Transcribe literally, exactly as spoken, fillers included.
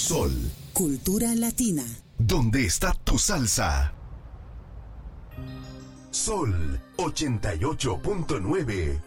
Sol, cultura latina. ¿dónde está tu salsa? Sol ochenta y ocho punto nueve.